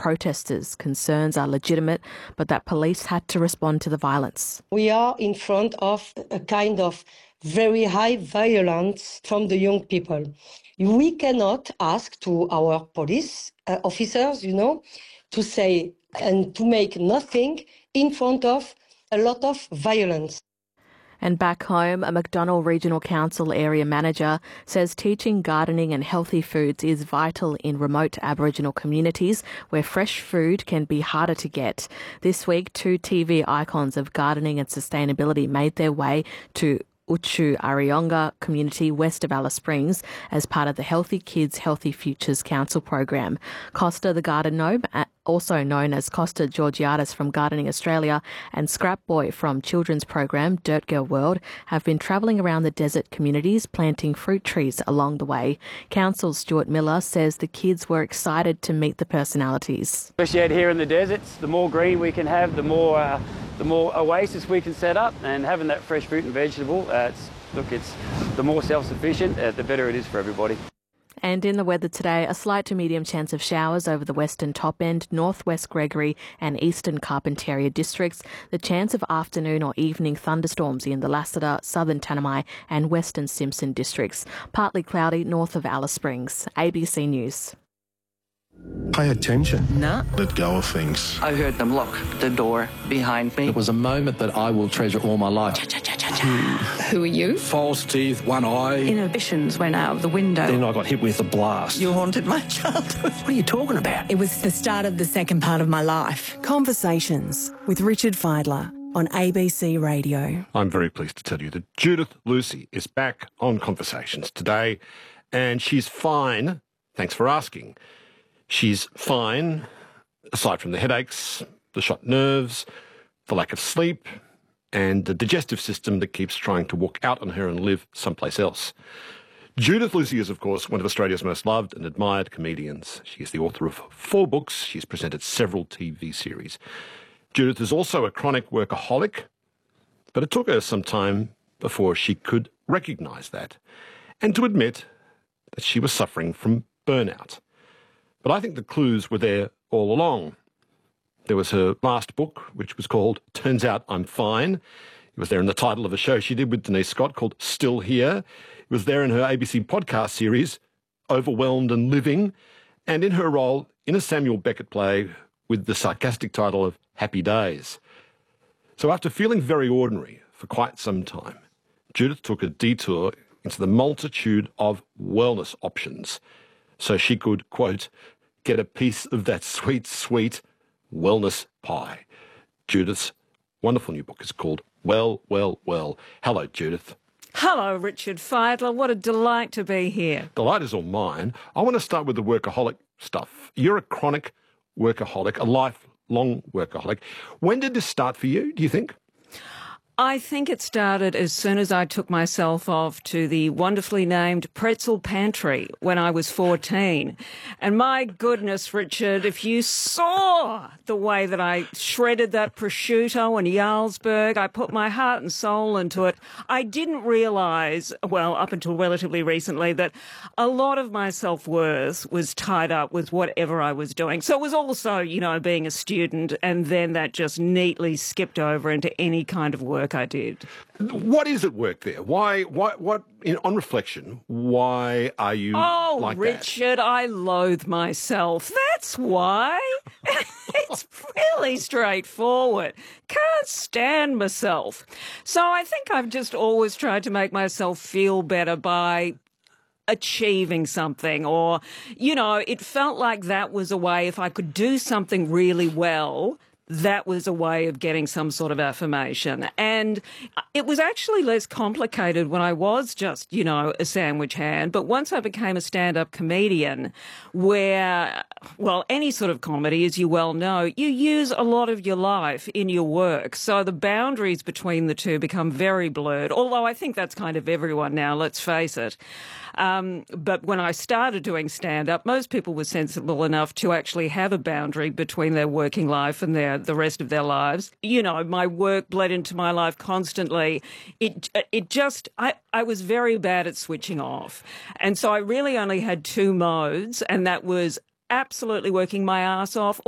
protesters. Concerns are legitimate, but that police had to respond to the violence. We are in front of a kind of very high violence from the young people. We cannot ask to our police officers, to say and to make nothing in front of a lot of violence. And back home, a McDonnell Regional Council area manager says teaching gardening and healthy foods is vital in remote Aboriginal communities where fresh food can be harder to get. This week, 2 TV icons of gardening and sustainability made their way to Uchu Arionga community west of Alice Springs as part of the Healthy Kids, Healthy Futures Council program. Costa the Garden Gnome, also known as Costa Georgiadis from Gardening Australia, and Scrap Boy from children's program Dirt Girl World have been travelling around the desert communities planting fruit trees along the way. Council Stuart Miller says the kids were excited to meet the personalities. Especially out here in the deserts, the more green we can have, the more oasis we can set up, and having that fresh fruit and vegetable, it's the more self-sufficient, the better it is for everybody. And in the weather today, a slight to medium chance of showers over the western top end, northwest Gregory and eastern Carpentaria districts. The chance of afternoon or evening thunderstorms in the Lassiter, southern Tanami and western Simpson districts. Partly cloudy north of Alice Springs. ABC News. Pay attention. No. Let go of things. I heard them lock the door behind me. It was a moment that I will treasure all my life. Who are you? False teeth, one eye. Inhibitions went out of the window. Then I got hit with a blast. You haunted my childhood. What are you talking about? It was the start of the second part of my life. Conversations with Richard Fidler on ABC Radio. I'm very pleased to tell you that Judith Lucy is back on Conversations today, and she's fine. Thanks for asking. She's fine, aside from the headaches, the shot nerves, the lack of sleep, and the digestive system that keeps trying to walk out on her and live someplace else. Judith Lucy is, of course, one of Australia's most loved and admired comedians. She is the author of 4 books. She's presented several TV series. Judith is also a chronic workaholic, but it took her some time before she could recognise that and to admit that she was suffering from burnout. But I think the clues were there all along. There was her last book, which was called Turns Out I'm Fine. It was there in the title of a show she did with Denise Scott called Still Here. It was there in her ABC podcast series, Overwhelmed and Living, and in her role in a Samuel Beckett play with the sarcastic title of Happy Days. So after feeling very ordinary for quite some time, Judith took a detour into the multitude of wellness options so she could, quote, get a piece of that sweet, sweet wellness pie. Judith's wonderful new book is called Well, Well, Well. Hello, Judith. Hello, Richard Fidler. What a delight to be here. Delight is all mine. I want to start with the workaholic stuff. You're a chronic workaholic, a lifelong workaholic. When did this start for you, do you think? I think it started as soon as I took myself off to the wonderfully named Pretzel Pantry when I was 14. And my goodness, Richard, if you saw the way that I shredded that prosciutto and Jarlsberg, I put my heart and soul into it. I didn't realise, well, up until relatively recently, that a lot of my self-worth was tied up with whatever I was doing. So it was also, being a student, and then that just neatly skipped over into any kind of work I did. What is at work there? On reflection, why are you like Richard, that? Oh, Richard, I loathe myself. That's why. It's really straightforward. Can't stand myself. So I think I've just always tried to make myself feel better by achieving something, or, it felt like that was a way, if I could do something really well, that was a way of getting some sort of affirmation. And it was actually less complicated when I was just, a sandwich hand. But once I became a stand-up comedian, where, any sort of comedy, as you well know, you use a lot of your life in your work. So the boundaries between the two become very blurred, although I think that's kind of everyone now, let's face it. But when I started doing stand-up, most people were sensible enough to actually have a boundary between their working life and the rest of their lives. My work bled into my life constantly. I was very bad at switching off. And so I really only had 2 modes, and that was absolutely working my ass off